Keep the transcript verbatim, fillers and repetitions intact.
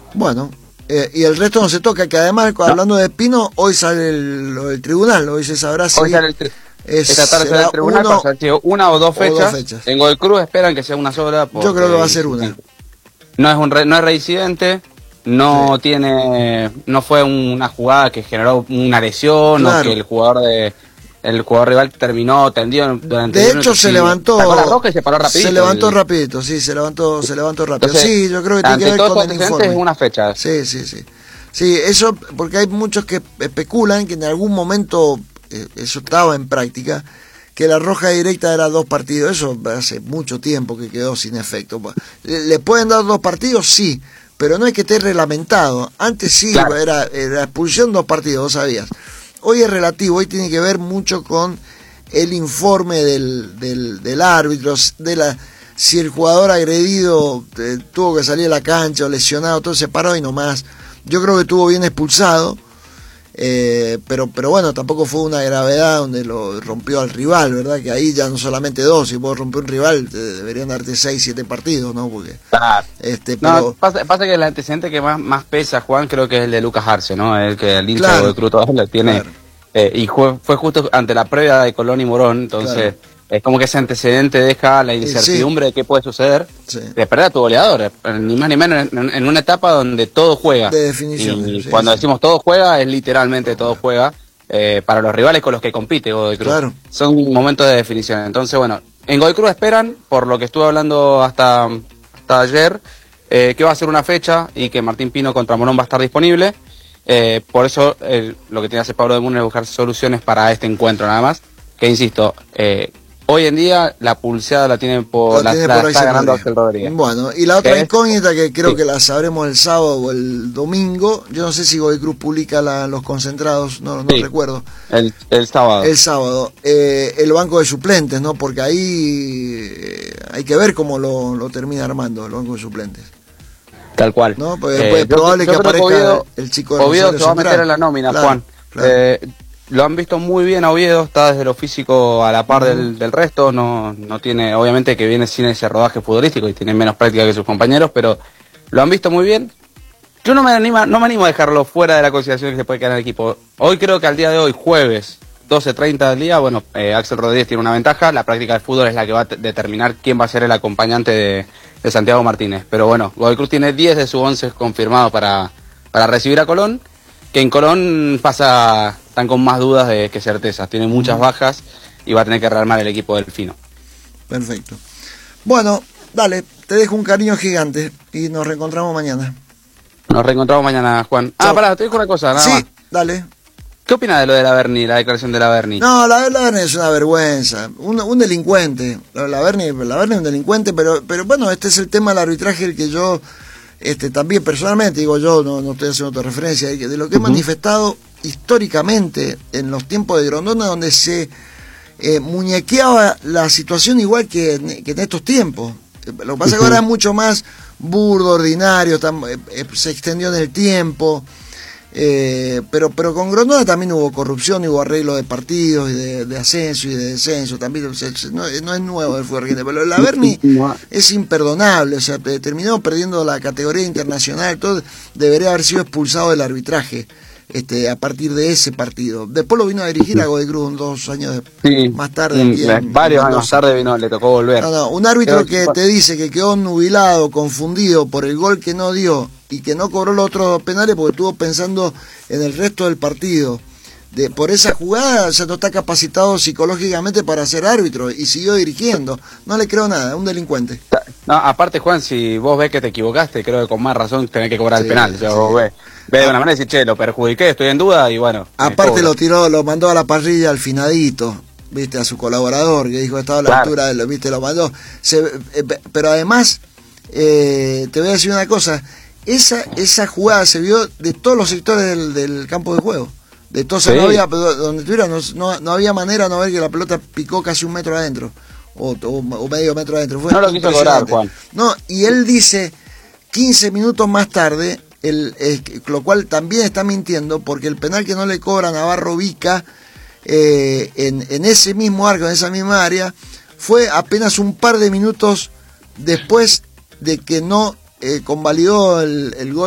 Bueno, eh, y el resto no se toca, que además, no. hablando de Espino, hoy sale el, el tribunal, hoy se sabrá si... Hoy sale el tri es, esta tarde sale el tribunal uno, para ser una o dos fechas. O dos fechas. En Godoy Cruz esperan que sea una sola. Yo creo que va a ser una. No es, un re, no es reincidente, no sí. tiene, no fue una jugada que generó una lesión, claro. o que el jugador de... El jugador rival terminó tendido durante de hecho se levantó sacó la roja y se paró rapidito. Se levantó el... rapidito, sí, se levantó, se levantó rápido. Entonces, sí, yo creo que tiene que ver con el informe. Es una fecha. Sí, sí, sí. Sí, eso porque hay muchos que especulan que en algún momento eh, eso estaba en práctica, que la roja directa era dos partidos. Eso hace mucho tiempo que quedó sin efecto. ¿Le, le pueden dar dos partidos? Sí, pero no es que esté reglamentado. Antes sí, claro. era, era expulsión dos partidos, vos sabías. Hoy es relativo, hoy tiene que ver mucho con el informe del, del, del árbitro, de la si el jugador agredido eh, tuvo que salir a la cancha o lesionado, todo se paró y nomás. Yo creo que estuvo bien expulsado, eh, pero, pero bueno, tampoco fue una gravedad donde lo rompió al rival, ¿verdad? Que ahí ya no solamente dos, si vos rompés un rival, te deberían darte seis, siete partidos, ¿no? Porque, claro. este, pero... no, pasa, pasa que el antecedente que más, más pesa, Juan, creo que es el de Lucas Arce, ¿no? El que el hincha claro. de Cruz todavía tiene... Claro. Eh, y fue, fue justo ante la previa de Colón y Morón, entonces... Claro. Es como que ese antecedente deja la incertidumbre sí, sí. de qué puede suceder, sí. de perder a tu goleador, ni más ni menos en, en una etapa donde todo juega. De definición. Y sí, cuando sí. decimos todo juega, es literalmente todo juega eh, para los rivales con los que compite Godoy Cruz. Claro. Son momentos de definición. Entonces, bueno, en Godoy Cruz esperan, por lo que estuve hablando hasta, hasta ayer, eh, que va a ser una fecha y que Martín Pino contra Morón va a estar disponible. Eh, por eso eh, lo que tiene que hacer Pablo de Múnera es buscar soluciones para este encuentro nada más. Que insisto, eh, hoy en día la pulseada la tienen por la, la, tiene la por está ganando Axel Rodríguez. Bueno, y la otra es? incógnita que creo sí. que la sabremos el sábado o el domingo, yo no sé si Godoy Cruz publica la, los concentrados, no, no sí. recuerdo. El, el sábado. El sábado. Eh, el banco de suplentes, ¿no? Porque ahí eh, hay que ver cómo lo, lo termina armando el banco de suplentes. Tal cual. ¿No? Porque eh, es probable yo, yo que aparezca que Oviedo, el chico de Oviedo se va a Central. meter en la nómina, claro, Juan. Claro. Eh, Lo han visto muy bien a Oviedo, está desde lo físico a la par uh-huh. del, del resto, no, no tiene, obviamente que viene sin ese rodaje futbolístico y tiene menos práctica que sus compañeros, pero lo han visto muy bien. Yo no me animo, no me animo a dejarlo fuera de la consideración que se puede quedar en el equipo. Hoy creo que al día de hoy, jueves, doce treinta del día, bueno, eh, Axel Rodríguez tiene una ventaja, la práctica del fútbol es la que va a determinar quién va a ser el acompañante de, de Santiago Martínez. Pero bueno, Godoy Cruz tiene diez de sus once confirmados para, para recibir a Colón, que en Colón pasa... están con más dudas de que certezas, tiene muchas bajas y va a tener que rearmar el equipo del Fino. Perfecto. Bueno, dale, te dejo un cariño gigante y nos reencontramos mañana. Nos reencontramos mañana, Juan. Chau. Ah, pará, te dejo una cosa, nada sí, más. dale. ¿Qué opinas de lo de la Berni, la declaración de la Berni? No, la, la Berni es una vergüenza, un, un delincuente. La Berni, la Berni es un delincuente, pero, pero bueno, este es el tema del arbitraje el que yo, este, también personalmente, digo yo, no, no estoy haciendo otra referencia, de lo que he uh-huh. manifestado históricamente en los tiempos de Grondona, donde se eh, muñequeaba la situación igual que en, que en estos tiempos. Lo que pasa es que ahora es mucho más burdo, ordinario, tam, eh, se extendió en el tiempo, eh, pero pero con Grondona también hubo corrupción, hubo arreglo de partidos, y de, de ascenso y de descenso, también se, se, no, no es nuevo el fútbol argentino, pero la Berni es imperdonable, o sea, terminó perdiendo la categoría internacional, todo, debería haber sido expulsado del arbitraje. Este, a partir de ese partido. Después lo vino a dirigir a Godoy Cruz dos años sí, más tarde. Un, en, varios años más tarde vino, le tocó volver. No, no, un árbitro que te dice que quedó nubilado, confundido por el gol que no dio y que no cobró los otros penales porque estuvo pensando en el resto del partido. De, por esa jugada, o sea, no está capacitado psicológicamente para ser árbitro y siguió dirigiendo. No le creo nada, un delincuente. No, aparte, Juan, si vos ves que te equivocaste, creo que con más razón tenés que cobrar sí, el penal. O sea, sí. vos ves, ves de una manera y decís, che, lo perjudiqué, estoy en duda y bueno. Aparte lo tiró, lo mandó a la parrilla al finadito, viste, a su colaborador que dijo que estaba a la claro. altura de lo, viste, lo mandó. Se, eh, pero además, eh, te voy a decir una cosa, esa, esa jugada se vio de todos los sectores del, del campo de juego. De todo, sí. no había, donde estuviera, no, no, no había manera de no ver que la pelota picó casi un metro adentro. O, o, o medio metro adentro. Fue no lo quiso cobrar, Juan. No, y él dice quince minutos más tarde, el, eh, lo cual también está mintiendo, porque el penal que no le cobra Navarro Vica eh, en, en ese mismo arco, en esa misma área, fue apenas un par de minutos después de que no eh, convalidó el, el gol.